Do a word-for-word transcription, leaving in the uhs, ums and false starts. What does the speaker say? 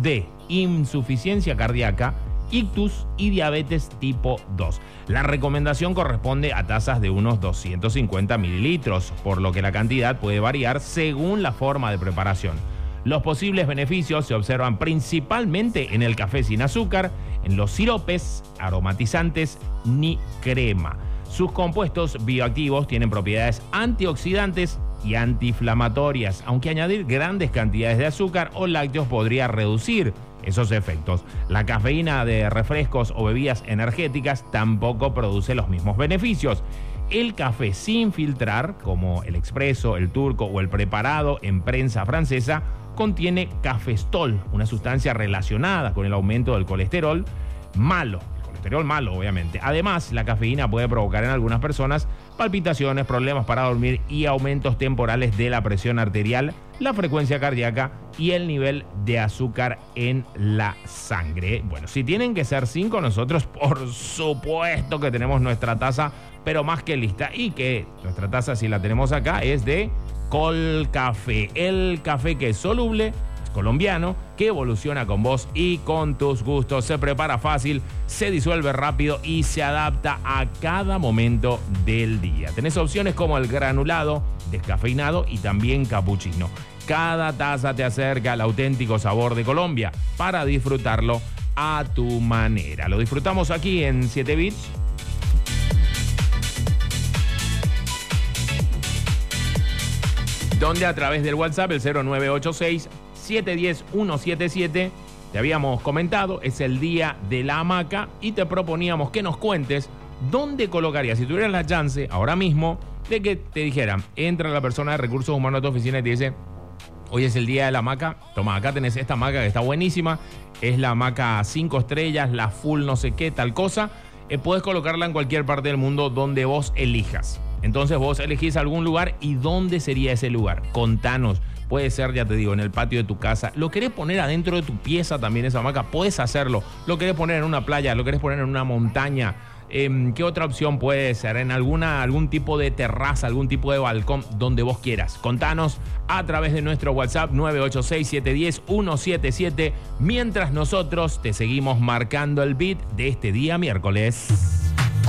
de insuficiencia cardíaca, ictus y diabetes tipo dos. La recomendación corresponde a tazas de unos doscientos cincuenta mililitros, por lo que la cantidad puede variar según la forma de preparación. Los posibles beneficios se observan principalmente en el café sin azúcar, en los siropes, aromatizantes ni crema. Sus compuestos bioactivos tienen propiedades antioxidantes y antiinflamatorias, aunque añadir grandes cantidades de azúcar o lácteos podría reducir esos efectos. La cafeína de refrescos o bebidas energéticas tampoco produce los mismos beneficios. El café sin filtrar, como el expreso, el turco o el preparado en prensa francesa, contiene cafestol, una sustancia relacionada con el aumento del colesterol malo. El colesterol malo, obviamente. Además, la cafeína puede provocar en algunas personas palpitaciones, problemas para dormir y aumentos temporales de la presión arterial, la frecuencia cardíaca y el nivel de azúcar en la sangre. Bueno, si tienen que ser cinco, nosotros por supuesto que tenemos nuestra taza, pero más que lista. Y que nuestra taza, si la tenemos acá, es de Colcafé, el café que es soluble, es colombiano, que evoluciona con vos y con tus gustos. Se prepara fácil, se disuelve rápido y se adapta a cada momento del día. Tenés opciones como el granulado, descafeinado y también capuchino. Cada taza te acerca al auténtico sabor de Colombia para disfrutarlo a tu manera. Lo disfrutamos aquí en siete bits. Donde a través del WhatsApp, el cero nueve ocho seis, siete uno cero, uno siete siete, te habíamos comentado, es el día de la hamaca y te proponíamos que nos cuentes dónde colocarías, si tuvieras la chance ahora mismo, de que te dijeran, entra la persona de recursos humanos a tu oficina y te dice, hoy es el día de la hamaca, toma, acá tenés esta hamaca que está buenísima, es la hamaca cinco estrellas, la full no sé qué, tal cosa, eh, puedes colocarla en cualquier parte del mundo donde vos elijas. Entonces vos elegís algún lugar y ¿dónde sería ese lugar? Contanos. Puede ser, ya te digo, en el patio de tu casa. ¿Lo querés poner adentro de tu pieza también esa hamaca? Puedes hacerlo. ¿Lo querés poner en una playa? ¿Lo querés poner en una montaña? Eh, ¿Qué otra opción puede ser? En alguna, algún tipo de terraza, algún tipo de balcón, donde vos quieras. Contanos a través de nuestro WhatsApp nueve ocho seis, siete uno cero, uno siete siete, mientras nosotros te seguimos marcando el beat de este día miércoles.